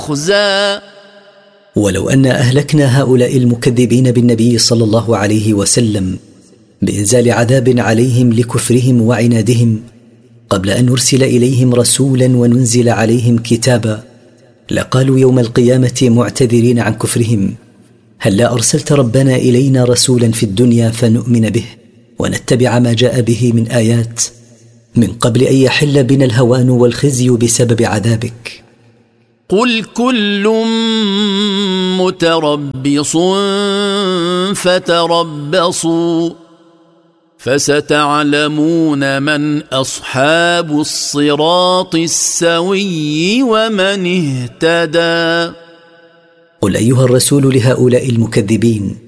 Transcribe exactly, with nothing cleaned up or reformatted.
يخزى. ولو أن أهلكنا هؤلاء المكذبين بالنبي صلى الله عليه وسلم بإنزال عذاب عليهم لكفرهم وعنادهم قبل أن نرسل إليهم رسولا وننزل عليهم كتابا، لقالوا يوم القيامة معتذرين عن كفرهم: هلا أرسلت ربنا إلينا رسولا في الدنيا فنؤمن به ونتبع ما جاء به من آيات من قبل أن يحل بنا الهوان والخزي بسبب عذابك. قل كل متربص فتربصوا فستعلمون من أصحاب الصراط السوي ومن اهتدى. قل أيها الرسول لهؤلاء المكذبين: